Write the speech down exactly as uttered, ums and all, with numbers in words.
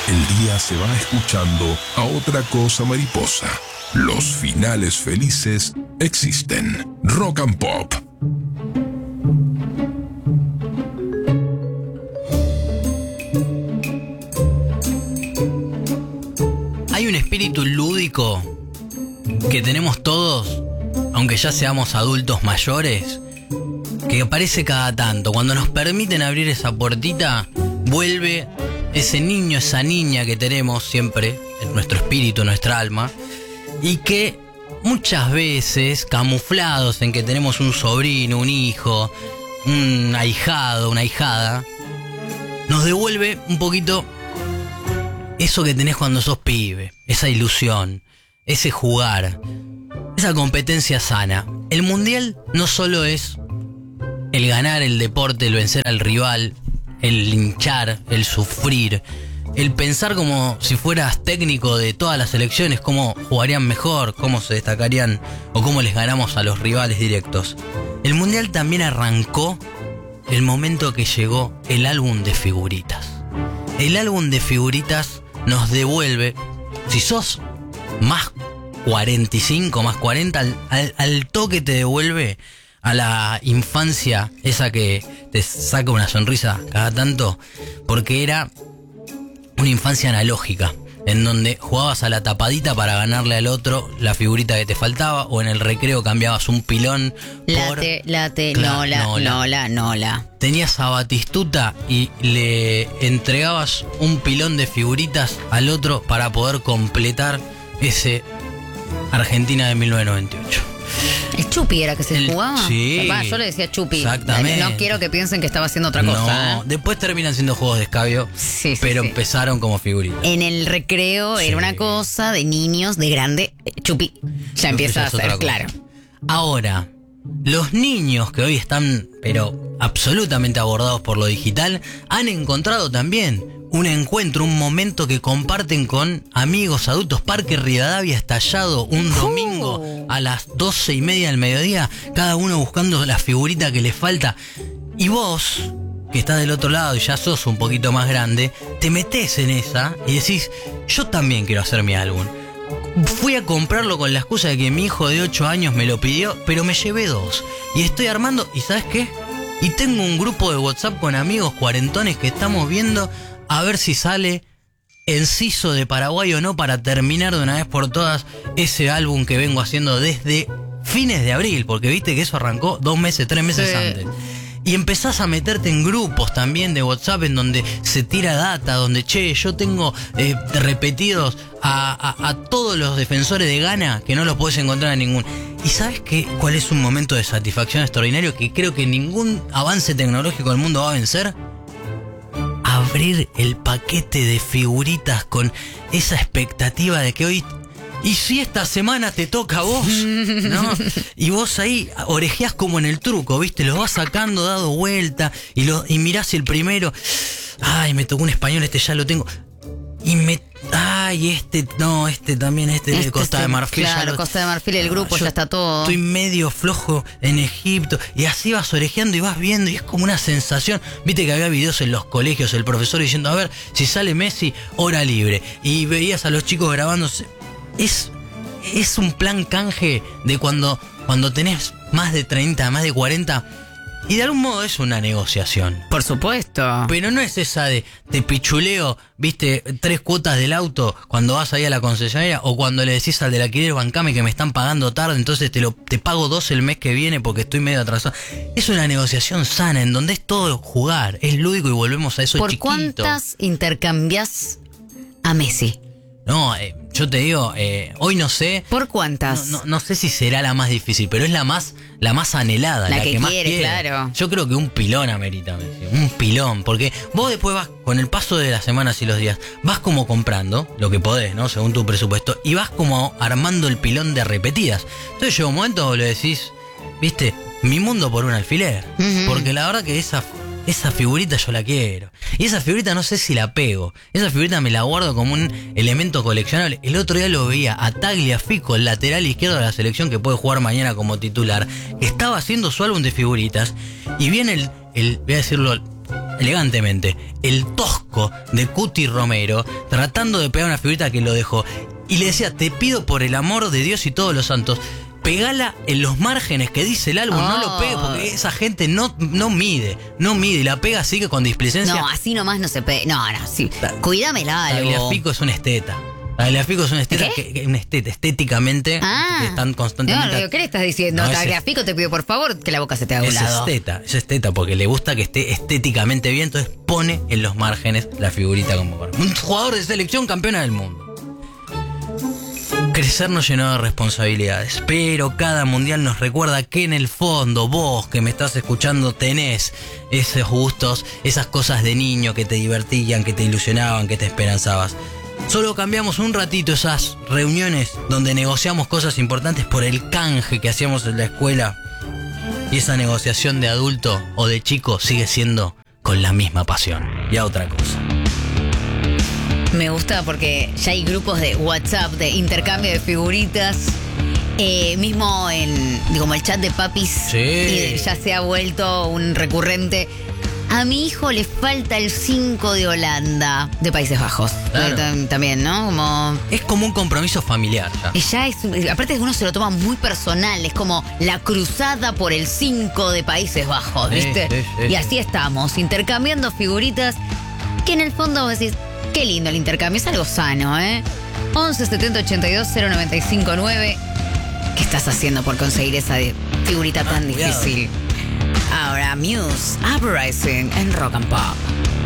el día se va escuchando a otra cosa mariposa. Los finales felices existen. Rock and Pop. Hay un espíritu lúdico que tenemos todos, aunque ya seamos adultos mayores, que aparece cada tanto. Cuando nos permiten abrir esa puertita, vuelve ese niño, esa niña que tenemos siempre en nuestro espíritu, nuestra alma, y que muchas veces, camuflados en que tenemos un sobrino, un hijo, un ahijado, una ahijada, nos devuelve un poquito eso que tenés cuando sos pibe, esa ilusión, ese jugar, esa competencia sana. El mundial no solo es el ganar el deporte, el vencer al rival, el linchar, el sufrir, el pensar como si fueras técnico de todas las selecciones, cómo jugarían mejor, cómo se destacarían o cómo les ganamos a los rivales directos. El mundial también arrancó el momento que llegó el álbum de figuritas. El álbum de figuritas nos devuelve, si sos más cuarenta y cinco, más cuarenta, al, al, al toque te devuelve a la infancia, esa que te saca una sonrisa cada tanto, porque era una infancia analógica, en donde jugabas a la tapadita para ganarle al otro la figurita que te faltaba, o en el recreo cambiabas un pilón por... Late, late, Cla- nola, nola. nola, nola. Tenías a Batistuta y le entregabas un pilón de figuritas al otro para poder completar ese Argentina de mil novecientos noventa y ocho. ¿El Chupi era que se El- jugaba? sí. Va, yo le decía Chupi. Exactamente. No quiero que piensen que estaba haciendo otra cosa. No, ¿eh? después terminan siendo juegos de escabio, Sí, sí, pero sí. empezaron como figuritas. En el recreo Sí. era una cosa de niños, de grande. eh, Chupi. Ya empieza a es otra ser cosa. claro. Ahora, los niños que hoy están, pero absolutamente abordados por lo digital, han encontrado también un encuentro, un momento que comparten con amigos adultos. Parque Rivadavia estallado un domingo a las doce y media del mediodía, cada uno buscando la figurita que le falta. Y vos, que estás del otro lado y ya sos un poquito más grande, te metés en esa y decís, yo también quiero hacer mi álbum. Fui a comprarlo con la excusa de que mi hijo de ocho años me lo pidió, pero me llevé dos. Y estoy armando, ¿y sabes qué? Y tengo un grupo de WhatsApp con amigos cuarentones que estamos viendo a ver si sale Enciso de Paraguay o no, para terminar de una vez por todas ese álbum que vengo haciendo desde fines de abril, porque viste que eso arrancó dos meses, tres meses Sí. antes. Y empezás a meterte en grupos también de WhatsApp en donde se tira data, donde, che, yo tengo eh, repetidos a, a, a todos los defensores de Ghana que no los podés encontrar en ningún. ¿Y sabes qué? ¿Cuál es un momento de satisfacción extraordinario que creo que ningún avance tecnológico del mundo va a vencer? Abrir el paquete de figuritas con esa expectativa de que hoy... ¿Y si esta semana te toca a vos? ¿No? Y vos ahí orejeás como en el truco, ¿viste? Los vas sacando, dado vuelta, y, lo, y mirás el primero. Ay, me tocó un español, este ya lo tengo. Y me... Ay, este... No, este también, este, de Este Costa sí, de Marfil. ya Claro, lo- Costa de Marfil, el grupo Yo ya está todo. Estoy medio flojo en Egipto. Y así vas orejeando y vas viendo, y es como una sensación. Viste que había videos en los colegios, el profesor diciendo, a ver, si sale Messi, hora libre. Y veías a los chicos grabándose. Es... Es un plan canje de cuando, cuando tenés más de treinta, más de cuarenta. Y de algún modo es una negociación. Por supuesto. Pero no es esa de te pichuleo, viste, tres cuotas del auto cuando vas ahí a la concesionaria, o cuando le decís al del alquiler, bancame que me están pagando tarde, entonces te lo te pago dos el mes que viene porque estoy medio atrasado. Es una negociación sana en donde es todo jugar, es lúdico y volvemos a eso ¿Por chiquito. cuántas intercambias a Messi? No, eh, yo te digo, eh, hoy no sé. ¿Por No, cuántas? no, no sé si será la más difícil, pero es la más la más anhelada, La la, que más quiere, quiere. claro. Yo creo que un pilón amerita, Messi, un pilón, porque vos después vas, con el paso de las semanas y los días, vas como comprando lo que podés, ¿no? Según tu presupuesto, y vas como armando el pilón de repetidas. Entonces llega un momento donde le decís, viste, mi mundo por un alfiler, Ujú. porque la verdad que esa... Esa figurita yo la quiero. Y esa figurita no sé si la pego. Esa figurita me la guardo como un elemento coleccionable. El otro día lo veía a Tagliafico, el lateral izquierdo de la selección que puede jugar mañana como titular. Estaba haciendo su álbum de figuritas. Y viene el, el voy a decirlo, elegantemente el tosco de Cuti Romero tratando de pegar una figurita que lo dejó. Y le decía, te pido por el amor de Dios y todos los santos, pegala en los márgenes que dice el álbum, oh. no lo pegue, porque esa gente no, no mide, no mide, y la pega así que con displicencia. No, así nomás no se pega. No, no, sí. Cuídame el álbum. Tagliafico es una esteta. Tagliafico es una esteta, ¿Qué? que, una esteta estéticamente, ah. que están constantemente. No, ¿qué le estás diciendo? No, Tagliafico, te pido por favor que la boca se te haga a un es lado. Es esteta, es esteta, porque le gusta que esté estéticamente bien, entonces pone en los márgenes la figurita como un jugador de selección campeona del mundo. Crecer nos llenó de responsabilidades, pero cada mundial nos recuerda que en el fondo vos que me estás escuchando tenés esos gustos, esas cosas de niño que te divertían, que te ilusionaban, que te esperanzabas. Solo cambiamos un ratito esas reuniones donde negociamos cosas importantes por el canje que hacíamos en la escuela, y esa negociación de adulto o de chico sigue siendo con la misma pasión. Y a otra cosa. Me gusta porque ya hay grupos de WhatsApp de intercambio de figuritas. Eh, mismo en, digo, el chat de papis, sí. Y ya se ha vuelto un recurrente. A mi hijo le falta el cinco de Holanda, de Países Bajos. Claro. También, ¿no? Como es como un compromiso familiar ya. Ya es, aparte uno se lo toma muy personal, es como la cruzada por el cinco de Países Bajos, ¿viste? Sí, sí, sí. Y así estamos, intercambiando figuritas que en el fondo vos decís, qué lindo el intercambio, es algo sano, ¿eh? once setenta ochenta y dos cero noventa y cinco nueve. ¿Qué estás haciendo por conseguir esa figurita tan ah, difícil? Ahora, Muse, Uprising en Rock and Pop.